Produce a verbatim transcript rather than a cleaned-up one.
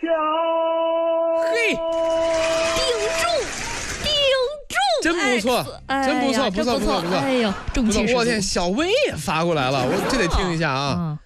嘿， 顶住，顶住， 真不错，真不错，不错，不错，不错。 哎呦，中气十足！ 我天，小薇也发过来了，我这得听一下啊。